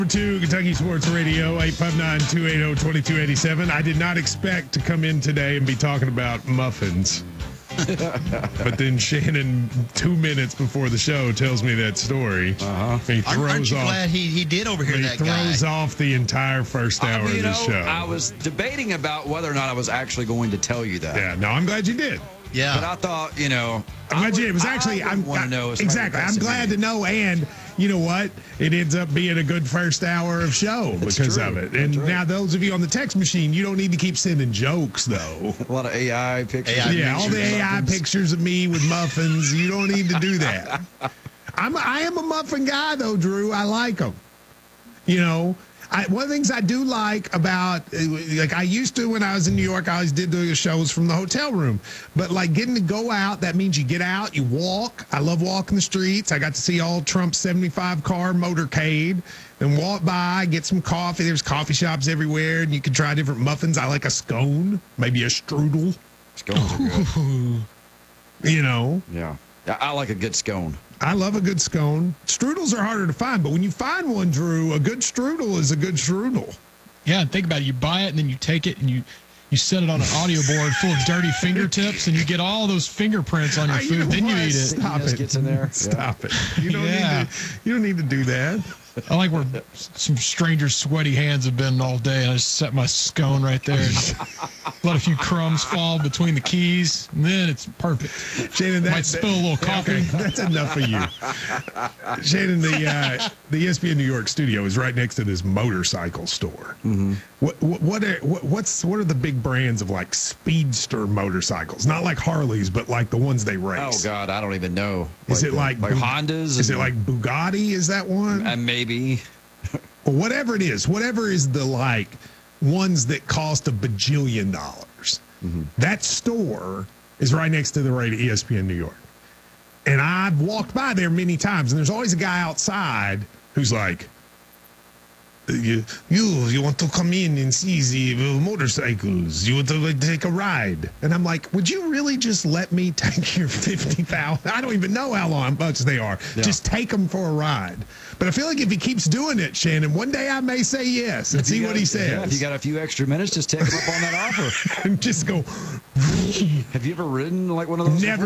To Kentucky Sports Radio, 859-280-2287. I did not expect to come in today and be talking about muffins. But then Shannon, 2 minutes before the show, tells me that story. He throws Aren't you off, glad he did overhear that guy? He throws off the entire first hour of the show. I was debating about whether or not I was actually going to tell you that. Yeah, no, I'm glad you did. Yeah. But I thought, I'm glad you did. It was actually, I'm glad to know, and you know what? It ends up being a good first hour of show because of it. And now those of you on the text machine, you don't need to keep sending jokes, though. A lot of AI pictures. All the AI pictures of me with muffins. You don't need to do that. I am a muffin guy, though, Drew. I like them. One of the things I do like about, like I used to when I was in New York, I always did the shows from the hotel room. But like getting to go out, that means you get out, you walk. I love walking the streets. I got to see all Trump's 75 car motorcade and walk by, get some coffee. There's coffee shops everywhere, and you can try different muffins. I like a scone, maybe a strudel. Scones are good. Yeah. I like a good scone. I love a good scone. Strudels are harder to find, but when you find one, Drew, a good strudel is a good strudel. Yeah, and think about it. You buy it, and then you take it, and you set it on an audio board full of dirty fingertips, and you get all those fingerprints on your food. Then you eat it. Stop it. Gets in there. Stop it. You don't need to do that. I like where some strangers' sweaty hands have been all day, and I just set my scone right there and let a few crumbs fall between the keys, and then it's perfect. Shannon, might spill a little coffee. Okay, that's enough of you. Shannon, the ESPN New York studio is right next to this motorcycle store. Mm-hmm. What are the big brands of like speedster motorcycles? Not like Harleys, but like the ones they race. Oh God, I don't even know. Is it like Hondas? Is it like Bugatti? Is that one? Maybe. Well, whatever it is, whatever is the like ones that cost $1 bajillion. Mm-hmm. That store is right next to the ESPN New York. And I've walked by there many times, and there's always a guy outside who's like, you want to come in and see the motorcycles? You want to take a ride? And I'm like, would you really just let me take your 50,000? I don't even know how much they are. Yeah. Just take them for a ride. But I feel like if he keeps doing it, Shannon, one day I may say yes and see what he says. Yeah, if you got a few extra minutes, just take him up on that offer. And just go. Have you ever ridden like one of those? Never.